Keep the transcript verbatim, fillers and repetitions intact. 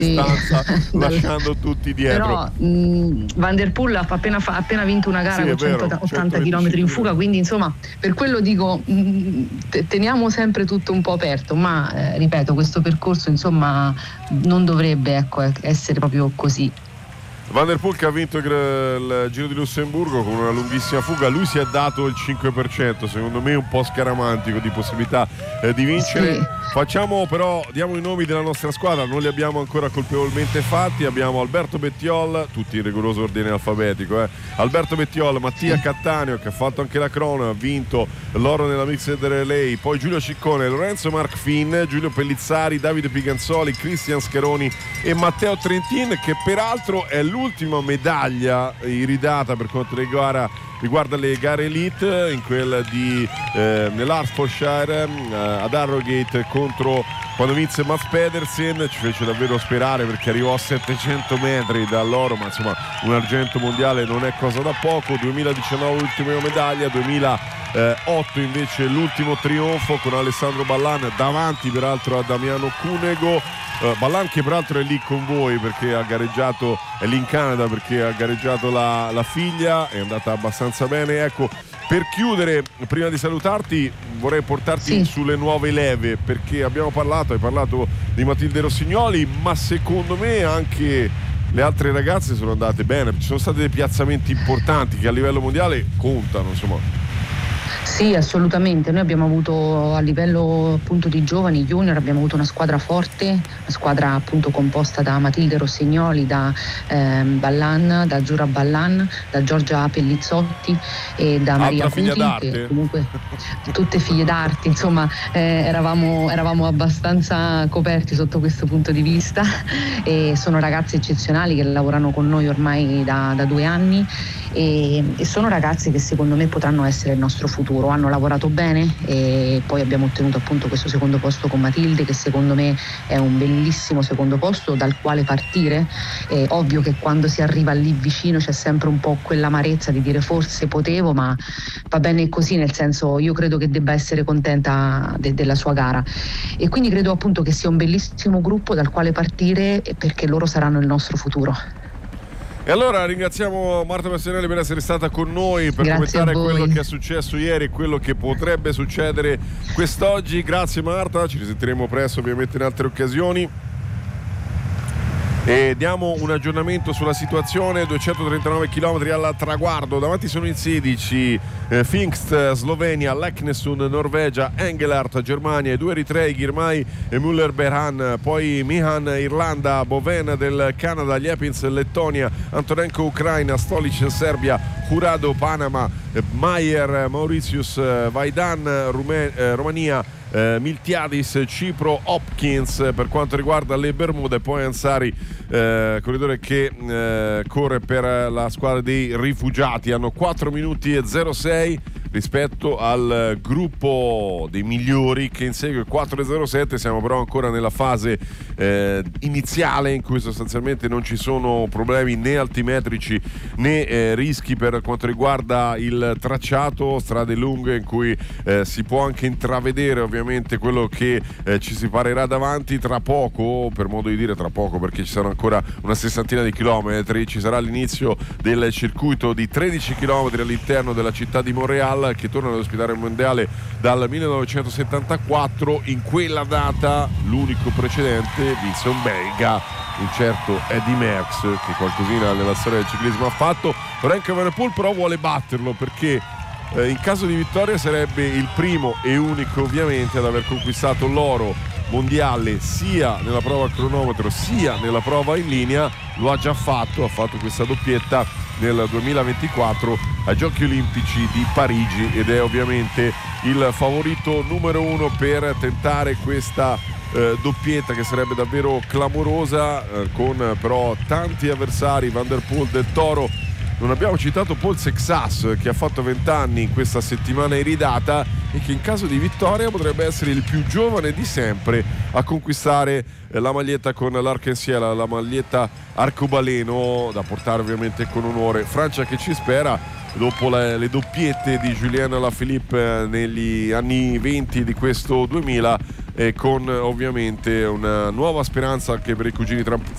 distanza, lasciando tutti dietro. Però mh, Van der Poel ha appena, fa, appena vinto una gara sì, con centottanta chilometri in fuga, quindi insomma per quello dico mh, teniamo sempre tutto un po' aperto, ma eh, ripeto, questo percorso insomma non dovrebbe ecco, essere proprio così. Van der Poel che ha vinto il, il Giro di Lussemburgo con una lunghissima fuga, lui si è dato il cinque per cento, secondo me un po' scaramantico di possibilità eh, di vincere. Sì. Facciamo però, diamo i nomi della nostra squadra, non li abbiamo ancora colpevolmente fatti. Abbiamo Alberto Bettiol, tutti in rigoroso ordine alfabetico, eh. Alberto Bettiol, Mattia Cattaneo che ha fatto anche la crono, ha vinto l'oro nella Mixed Relay, poi Giulio Ciccone, Lorenzo Marcfin, Giulio Pellizzari, Davide Piganzoli, Cristian Scheroni e Matteo Trentin, che peraltro è l'ultima medaglia iridata per quanto riguarda, riguarda le gare elite, in quella di eh, nell'Hertfordshire eh, ad Harrogate contro, quando vinse Mats Pedersen. Ci fece davvero sperare perché arrivò a settecento metri dall'oro, ma insomma un argento mondiale non è cosa da poco. duemiladiciannove l'ultima medaglia, duemilaotto invece l'ultimo trionfo con Alessandro Ballan davanti peraltro a Damiano Cunego. Uh, Ballan che peraltro è lì con voi perché ha gareggiato, è lì in Canada perché ha gareggiato la, la figlia, è andata abbastanza bene. Ecco, per chiudere, prima di salutarti vorrei portarti sì. sulle nuove leve, perché abbiamo parlato, hai parlato di Matilde Rossignoli, ma secondo me anche le altre ragazze sono andate bene, ci sono stati dei piazzamenti importanti che a livello mondiale contano, insomma. Sì, assolutamente. Noi abbiamo avuto a livello appunto di giovani, junior, abbiamo avuto una squadra forte, una squadra appunto composta da Matilde Rossignoli, da eh, Ballan, da Giura Ballan, da Giorgia Pellizzotti e da Maria Cuti, che comunque tutte figlie d'arte, insomma eh, eravamo, eravamo abbastanza coperti sotto questo punto di vista e sono ragazze eccezionali che lavorano con noi ormai da, da due anni e, e sono ragazze che secondo me potranno essere il nostro futuro. Hanno lavorato bene e poi abbiamo ottenuto appunto questo secondo posto con Matilde, che secondo me è un bellissimo secondo posto dal quale partire. È ovvio che quando si arriva lì vicino c'è sempre un po' quell'amarezza di dire forse potevo, ma va bene così, nel senso io credo che debba essere contenta de- della sua gara e quindi credo appunto che sia un bellissimo gruppo dal quale partire perché loro saranno il nostro futuro. E allora ringraziamo Marta Passionelli per essere stata con noi, per Grazie commentare quello che è successo ieri e quello che potrebbe succedere quest'oggi. Grazie Marta, ci risentiremo presto ovviamente in altre occasioni. E diamo un aggiornamento sulla situazione: duecentotrentanove chilometri al traguardo, davanti sono in sedici, eh, Pfingst Slovenia, Leknesund Norvegia, Engelhardt Germania, i due eritrei Girmay e Müller-Berhan, poi Mihan Irlanda, Boven del Canada, Liepins Lettonia, Antonenko Ucraina, Stolic Serbia, Jurado Panama, eh, Mayer Mauritius, eh, Vaidan Rume- eh, Romania, Eh, Miltiadis Cipro, Hopkins per quanto riguarda le Bermude, poi Ansari, eh, corridore che eh, corre per la squadra dei rifugiati. Hanno quattro minuti e zero sei rispetto al gruppo dei migliori che insegue quattro e zero sette. Siamo però ancora nella fase eh, iniziale in cui sostanzialmente non ci sono problemi né altimetrici né eh, rischi per quanto riguarda il tracciato, strade lunghe in cui eh, si può anche intravedere ovviamente quello che eh, ci si parerà davanti tra poco, per modo di dire tra poco perché ci saranno ancora una sessantina di chilometri. Ci sarà l'inizio del circuito di tredici chilometri all'interno della città di Montréal, che torna ad ospitare il mondiale dal millenovecentosettantaquattro. In quella data l'unico precedente vinse un belga, un certo Eddy Merckx, che qualcosina nella storia del ciclismo ha fatto. Remco Evenepoel però vuole batterlo perché Eh, in caso di vittoria sarebbe il primo e unico ovviamente ad aver conquistato l'oro mondiale sia nella prova a cronometro sia nella prova in linea. Lo ha già fatto, ha fatto questa doppietta nel duemilaventiquattro ai Giochi Olimpici di Parigi ed è ovviamente il favorito numero uno per tentare questa eh, doppietta che sarebbe davvero clamorosa, eh, con però tanti avversari. Van der Poel, Del Toro. Non abbiamo citato Paul Sexas, che ha fatto venti anni in questa settimana iridata e che in caso di vittoria potrebbe essere il più giovane di sempre a conquistare la maglietta con l'Arc-en-Ciel, la maglietta arcobaleno, da portare ovviamente con onore. Francia che ci spera dopo le, le doppiette di Julien Alaphilippe negli anni venti di questo duemila, e con ovviamente una nuova speranza anche per i cugini